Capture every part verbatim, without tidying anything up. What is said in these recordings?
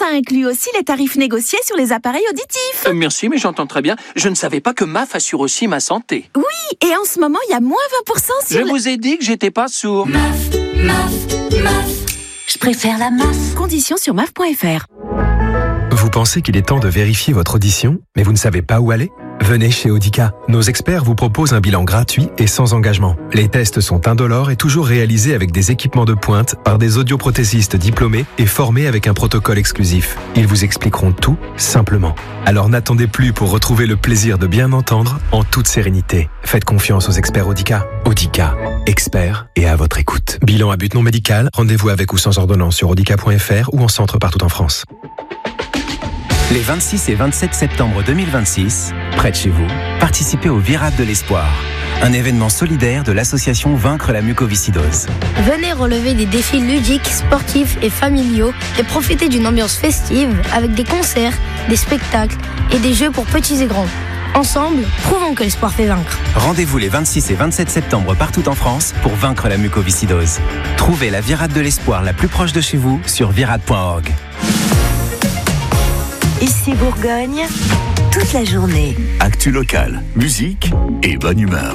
ça inclut aussi les tarifs négociés sur les appareils auditifs. Euh, merci, mais j'entends très bien. Je ne savais pas que M A F assure aussi ma santé. Oui, et en ce moment, il y a moins vingt pour cent sur Je le... vous ai dit que j'étais pas sourd. M A F, M A F, M A F. Je préfère la M A F. Conditions sur M A F point F R. Vous pensez qu'il est temps de vérifier votre audition, mais vous ne savez pas où aller ? Venez chez Audica. Nos experts vous proposent un bilan gratuit et sans engagement. Les tests sont indolores et toujours réalisés avec des équipements de pointe par des audioprothésistes diplômés et formés avec un protocole exclusif. Ils vous expliqueront tout simplement. Alors n'attendez plus pour retrouver le plaisir de bien entendre en toute sérénité. Faites confiance aux experts Audica. Audica, experts et à votre écoute. Bilan à but non médical, rendez-vous avec ou sans ordonnance sur audica point F R ou en centre partout en France. Les vingt-six et vingt-sept septembre deux mille vingt-six, près de chez vous, participez au Virade de l'Espoir, un événement solidaire de l'association Vaincre la mucoviscidose. Venez relever des défis ludiques, sportifs et familiaux et profiter d'une ambiance festive avec des concerts, des spectacles et des jeux pour petits et grands. Ensemble, prouvons que l'espoir fait vaincre. Rendez-vous les vingt-six et vingt-sept septembre partout en France pour vaincre la mucoviscidose. Trouvez la Virade de l'Espoir la plus proche de chez vous sur virade point org. Ici Bourgogne, toute la journée. Actu locale, musique et bonne humeur.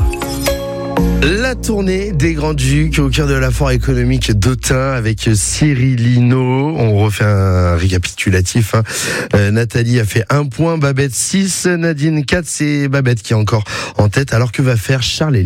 La tournée des Grands Ducs au cœur de la foire économique d'Autun avec Cyril Hinault. On refait un récapitulatif. Hein. Euh, Nathalie a fait un point, Babette six, Nadine quatre. C'est Babette qui est encore en tête. Alors que va faire Charles-Élise ?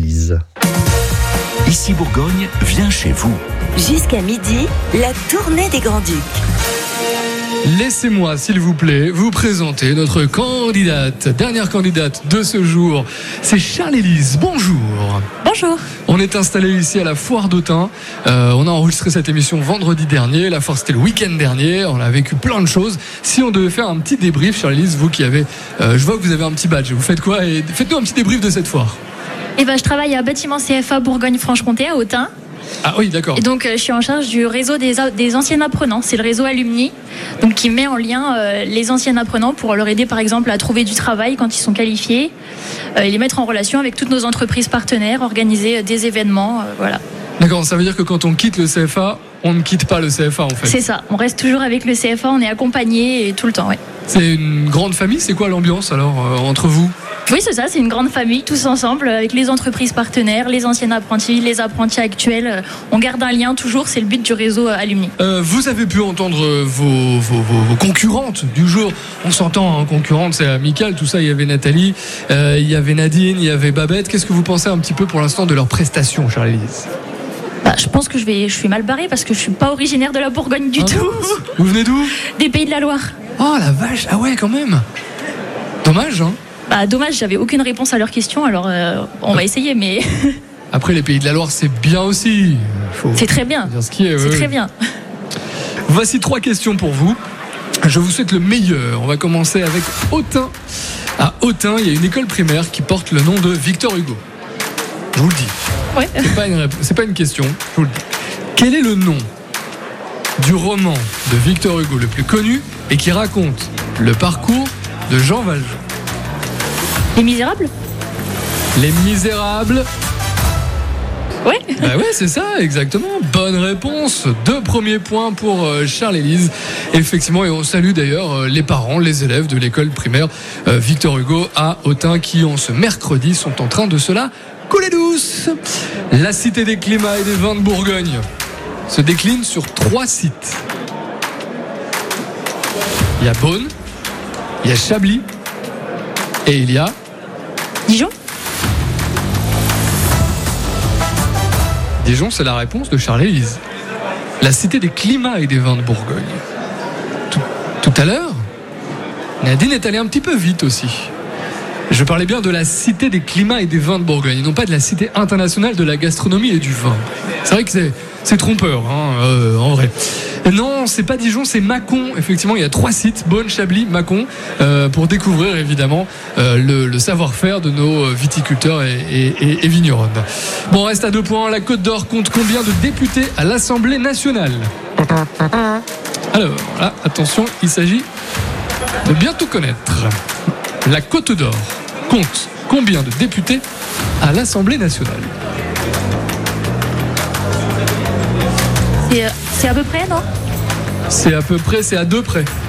Ici Bourgogne, viens chez vous. Jusqu'à midi, la tournée des Grands Ducs. Laissez-moi, s'il vous plaît, vous présenter notre candidate, dernière candidate de ce jour. C'est Charles-Élise. Bonjour. Bonjour. On est installé ici à la foire d'Autun. Euh, on a enregistré cette émission vendredi dernier. La foire, c'était le week-end dernier. On a vécu plein de choses. Si on devait faire un petit débrief, Charles-Élise, vous qui avez, euh, je vois que vous avez un petit badge. Vous faites quoi ? Et faites-nous un petit débrief de cette foire. Eh ben, je travaille à bâtiment C F A Bourgogne-Franche-Comté à Autun. Ah oui, d'accord. Et donc, euh, je suis en charge du réseau des, des anciens apprenants. C'est le réseau Alumni, donc qui met en lien euh, les anciens apprenants pour leur aider, par exemple, à trouver du travail quand ils sont qualifiés, euh, et les mettre en relation avec toutes nos entreprises partenaires, organiser euh, des événements, euh, voilà. D'accord, ça veut dire que quand on quitte le C F A, on ne quitte pas le C F A en fait. C'est ça, on reste toujours avec le C F A, on est accompagné et tout le temps, ouais. C'est une grande famille, c'est quoi l'ambiance alors euh, entre vous ? Oui, c'est ça, c'est une grande famille, tous ensemble, avec les entreprises partenaires, les anciens apprentis, les apprentis actuels. On garde un lien toujours, c'est le but du réseau Alumni. Euh, vous avez pu entendre vos, vos, vos, vos concurrentes du jour. On s'entend, hein, concurrentes, c'est amical, tout ça. Il y avait Nathalie, euh, il y avait Nadine, il y avait Babette. Qu'est-ce que vous pensez un petit peu pour l'instant de leurs prestations, Charles-Élise ? Bah, je pense que je, vais, je suis mal barrée parce que je suis pas originaire de la Bourgogne du ah tout. Vous venez d'où ? Des Pays de la Loire. Oh la vache, ah ouais quand même. Dommage, hein. Bah, dommage, j'avais aucune réponse à leur question, alors euh, on va essayer, mais... Après, les Pays de la Loire, c'est bien aussi. Faut c'est très bien, dire ce qui est, c'est ouais. très bien. Voici trois questions pour vous. Je vous souhaite le meilleur. On va commencer avec Autun. À Autun, il y a une école primaire qui porte le nom de Victor Hugo. Je vous le dis. Ouais. C'est pas une, c'est pas une question, je vous le dis. Quel est le nom du roman de Victor Hugo le plus connu et qui raconte le parcours de Jean Valjean ? Les Misérables ? Les Misérables. Ouais. Bah ouais, c'est ça, exactement. Bonne réponse. Deux premiers points pour euh, Charles-Élise. Effectivement, et on salue d'ailleurs euh, les parents, les élèves de l'école primaire euh, Victor Hugo à Autun qui, en ce mercredi, sont en train de se la couler douce. La cité des climats et des vins de Bourgogne se décline sur trois sites. Il y a Beaune, il y a Chablis et il y a... Dijon ? Dijon, c'est la réponse de Charles-Élise. La cité des climats et des vins de Bourgogne. Tout, tout à l'heure, Nadine est allée un petit peu vite aussi. Je parlais bien de la cité des climats et des vins de Bourgogne, et non pas de la cité internationale de la gastronomie et du vin. C'est vrai que c'est, c'est trompeur, hein, euh, en vrai. Non, c'est pas Dijon, c'est Mâcon. Effectivement, il y a trois sites, Beaune, Chablis, Mâcon, euh, pour découvrir évidemment euh, le, le savoir-faire de nos viticulteurs et, et, et, et vignerons. Bon, on reste à deux points. La Côte d'Or compte combien de députés à l'Assemblée nationale ? Alors, là, attention, il s'agit de bien tout connaître. La Côte d'Or compte combien de députés à l'Assemblée nationale ? C'est, c'est à peu près, non ? C'est à peu près, c'est à deux près.